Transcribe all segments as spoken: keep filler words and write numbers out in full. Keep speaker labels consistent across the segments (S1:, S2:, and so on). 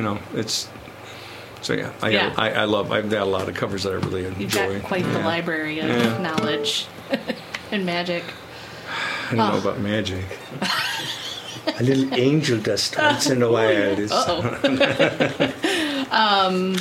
S1: know, it's so yeah. I
S2: Yeah.
S1: got, I, I love. I've got a lot of covers that I really enjoy.
S2: You've got quite the
S1: Yeah.
S2: library of
S1: Yeah.
S2: knowledge and magic.
S1: I don't know about magic. A little angel dust once in a while. Is,
S2: um,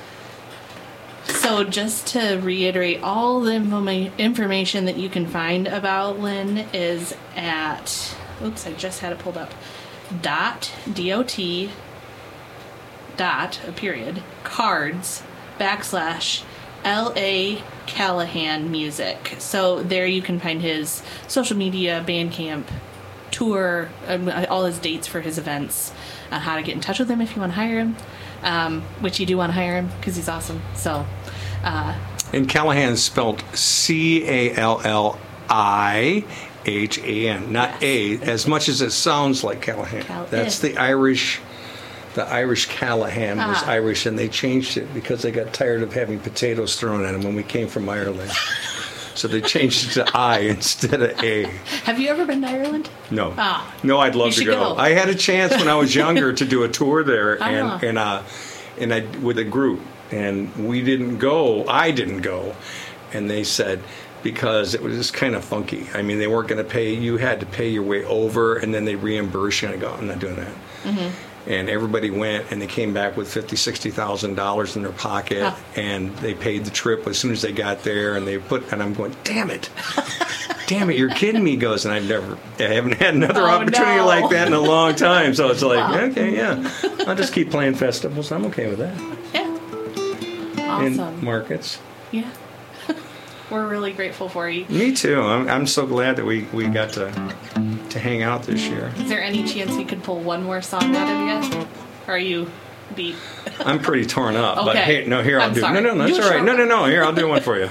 S2: so just to reiterate, all the informa- information that you can find about Lynn is at, oops, I just had it pulled up, dot, D-O-T, dot, a period, cards, backslash, L A Callahan Music. So there you can find his social media, Bandcamp, tour, um, all his dates for his events, uh, how to get in touch with him if you want to hire him, um, which you do want to hire him because he's awesome. So, uh,
S1: and Callahan's spelled C A L L I H A N, not
S2: Yes.
S1: A, as much as it sounds like Callahan.
S2: Cal-
S1: That's
S2: eh.
S1: the Irish. The Irish Callahan was
S2: Ah.
S1: Irish, and they changed it because they got tired of having potatoes thrown at them when we came from Ireland. So they changed it to I instead of A.
S2: have you ever been to Ireland?
S1: No.
S2: Ah.
S1: No, I'd love
S2: You
S1: to
S2: should
S1: go.
S2: go.
S1: I had a chance when I was younger to do a tour there and
S2: Ah.
S1: and uh and I with a group, and we didn't go. I didn't go. And they said because it was just kind of funky. I mean, they weren't going to pay. You had to pay your way over, and then they reimburse you. And I go, I'm not doing that. Mm-hmm. And everybody went, and they came back with fifty, sixty thousand dollars in their pocket,
S2: Huh.
S1: and they paid the trip as soon as they got there. And they put, and I'm going, damn it, damn it, you're kidding me. He goes, and I've never, I haven't had another
S2: Oh,
S1: opportunity
S2: no.
S1: like that in a long time. So it's like,
S2: Wow.
S1: okay, yeah, I'll just keep playing festivals. I'm okay with that.
S2: Yeah.
S1: In
S2: Awesome.
S1: markets.
S2: Yeah. We're really grateful for you.
S1: Me too. I'm, I'm so glad that we, we got to to hang out this year.
S2: Is there any chance we could pull one more song out of you? Or are you beat?
S1: I'm pretty torn up, but
S2: Okay.
S1: hey, no, here I'll
S2: I'm
S1: do.
S2: sorry.
S1: No, no, that's
S2: Do a
S1: all right.
S2: short
S1: No, no,
S2: one.
S1: no. Here, I'll do one for you.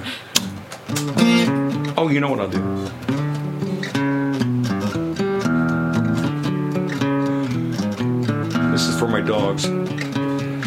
S1: Oh, you know what I'll do? This is for my dogs.